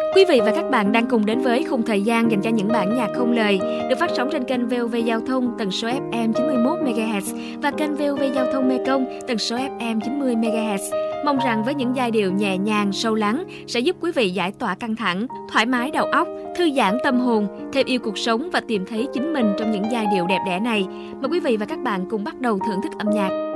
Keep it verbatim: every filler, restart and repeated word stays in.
Quý vị và các bạn đang cùng đến với khung thời gian dành cho những bản nhạc không lời được phát sóng trên kênh vê o vê Giao thông tần số ép em chín mươi mốt mê ga héc và kênh vê o vê Giao thông Mê Công tần số ép em chín mươi mê ga héc. Mong rằng với những giai điệu nhẹ nhàng, sâu lắng sẽ giúp quý vị giải tỏa căng thẳng, thoải mái đầu óc, thư giãn tâm hồn, thêm yêu cuộc sống và tìm thấy chính mình trong những giai điệu đẹp đẽ này. Mời quý vị và các bạn cùng bắt đầu thưởng thức âm nhạc.